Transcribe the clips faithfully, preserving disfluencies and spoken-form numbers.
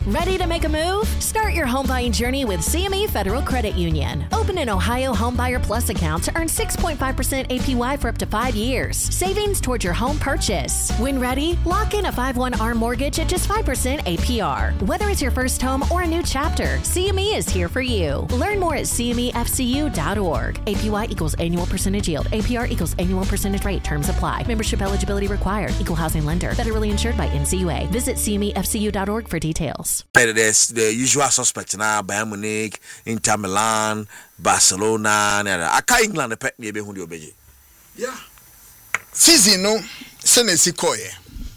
Ready to make a move? Start your home buying journey with C M E Federal Credit Union. Open an Ohio Homebuyer Plus account to earn six point five percent A P Y for up to five years. Savings towards your home purchase. When ready, lock in a five one R mortgage at just five percent A P R. Whether it's your first home or a new chapter, C M E is here for you. Learn more at C M E F C U dot org. A P Y equals annual percentage yield. A P R equals annual percentage rate. Terms apply. Membership eligibility required. Equal housing lender. Federally insured by N C U A. Visit C M E F C U dot org for details. There's the usual suspects now: Bayern Munich, Inter Milan, Barcelona. I can't England the pet me be who you be. Yeah. Season no, senesi koye.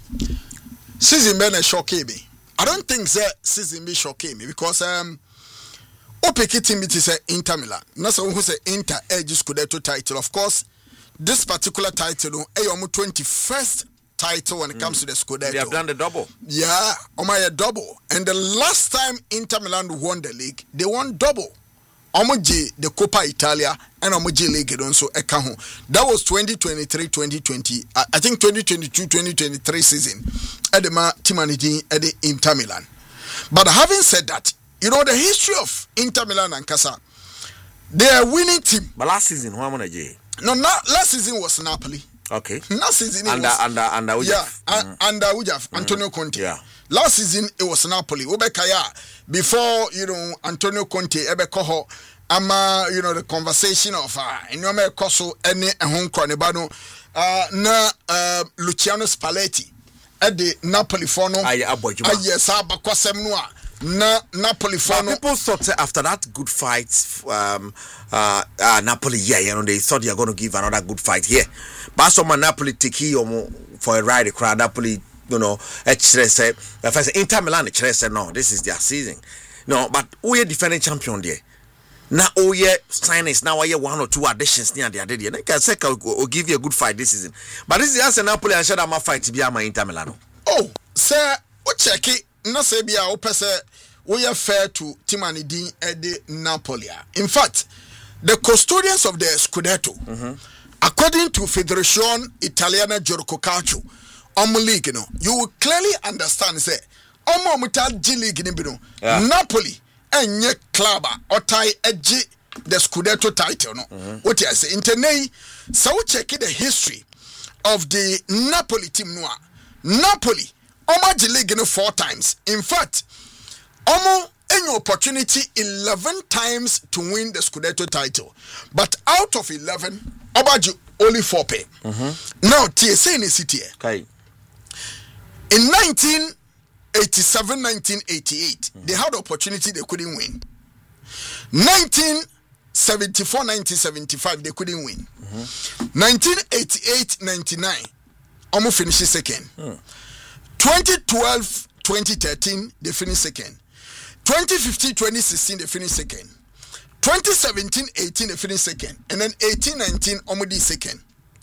Season be na shock me. I don't think that season be shocking me because um, opeki team it is Inter Milan. Na so who say Inter edge Scudetto title. Of course, this particular title eh omo twenty-first title when it comes mm. to the Scudetto. They have done the double. Yeah, omo a double. And the last time Inter Milan won the league, they won double. Omo J the Coppa Italia and omo J League also ekaho. That was twenty twenty-three twenty twenty. I, I think twenty twenty-two twenty twenty-three season. Edema Timanidi at the Inter Milan. But having said that, you know the history of Inter Milan and Casa, they are winning team. But last season, who am I J? No, not last season was Napoli. Okay. Last season it under, was under under Ujaf. Yeah, mm-hmm. uh, under Ujaf, Antonio mm-hmm. Conte. Yeah. Last season it was Napoli. Ubekaya before you know Antonio Conte ebekoho ama you know the conversation of uh Enyome Koso ene ehon kronebano uh na uh, Luciano Spalletti at the Napoli for no. Aye abojuma. Aye sa bakwasem no a na Napoli for no. People thought after that good fight um uh, uh Napoli yeah you know they thought they are going to give another good fight here. But some Napoli take for a ride crowd Napoli you know say if I say Inter Milan say no this is their season. No but we are defending champion there. Now oh yeah signings now I one or two additions near the other day. I can say will give you a good fight this season. But this is Napoli and shut my fight to be my Inter Milan. Oh sir o check it no say be a opese we are fair to Timani Din Ede Napoli. In fact, the custodians of the Scudetto, mm-hmm. according to Federazione Italiana Gioco Calcio, Omo League, you know, you will clearly understand say Omo Mutal G League you know, Napoli and ye club or tie edge the Scudetto title. No, mm-hmm. What I say, internally, so we check the history of the Napoli team. Noir Napoli, Omo G League you know, four times. In fact, Omo any opportunity eleven times to win the Scudetto title, but out of eleven, Obaji only four pay. Mm-hmm. Now T S A in the city. Okay. In nineteen eighty-seven nineteen eighty-eight, mm-hmm. they had opportunity they couldn't win. nineteen seventy-four nineteen seventy-five they couldn't win. Mm-hmm. nineteen eighty-eight ninety-nine, Omo finished second. Mm. twenty twelve twenty thirteen they finished second. twenty fifteen twenty sixteen they finished second. twenty seventeen eighteen they finished second. And then eighteen nineteen Omodi second.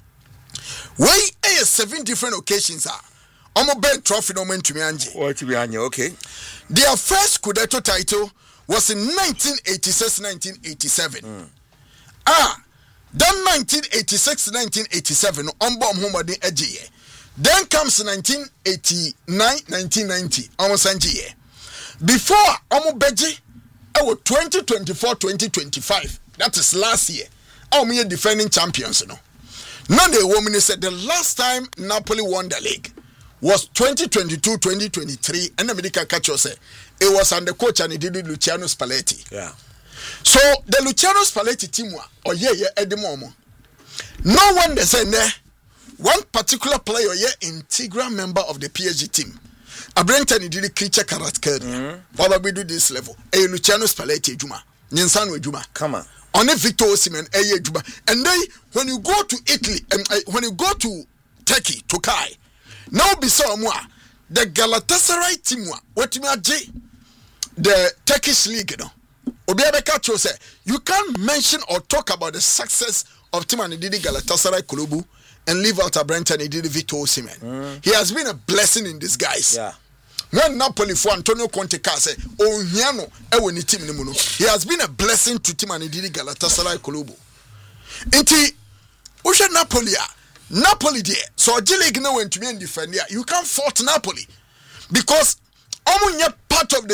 Why are seven different occasions are Omo Ben trophy no man to me anje. What to be anje, okay. Their first Scudetto title was in nineteen eighty-six nineteen eighty-seven. Mm. Ah, then nineteen eighty-six nineteen eighty-seven Ombo Omhomode Ejiye. Then comes nineteen eighty-nine nineteen ninety almost Anjiye. Before Omo Beji, I was twenty twenty-four twenty twenty-five. That is last year. Omo ye defending champions, you know. Now the woman said the last time Napoli won the league was twenty twenty-two twenty twenty-three, and the medical catch said it was under coach and he did Luciano Spalletti. Yeah. So the Luciano Spalletti team or yeah yeah at the moment. No one they say ne one particular player yeah integral member of the P S G team. A Brenton did the creature character. While we do this level, a Luciano Spalletti Juma, Ninsano Juma. Come on. On a Victor Osimhen, a Juma. And then when you go to Italy, and um, uh, when you go to Turkey, to Kai, now be so more the Galatasaray team. What you the Turkish league, you know. Obiabeka Cho say you can't mention or talk about the success of Team Anididi Galatasaray Kulubu and leave out a Brenton Anididi Victor Osimhen. Mm. He has been a blessing in disguise. Yeah. When Napoli for Antonio Conte say, "Oh, Hiano, ewe ni team ni muno." He has been a blessing to Team Anididi Galatasaray Kulubu. Inti, usha Napoli a Napoli there. So G-League no went to me and defend here. You can't fault Napoli because omu nye part of the